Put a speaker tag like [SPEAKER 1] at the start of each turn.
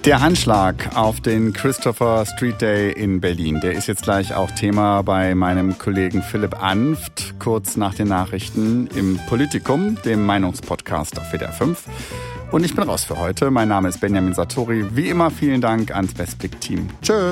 [SPEAKER 1] Der Anschlag auf den Christopher Street Day in Berlin, der ist jetzt gleich auch Thema bei meinem Kollegen Philipp Anft, kurz nach den Nachrichten im Politikum, dem Meinungspodcast auf WDR 5. Und ich bin raus für heute. Mein Name ist Benjamin Sartori. Wie immer vielen Dank ans Westblick-Team. Tschö.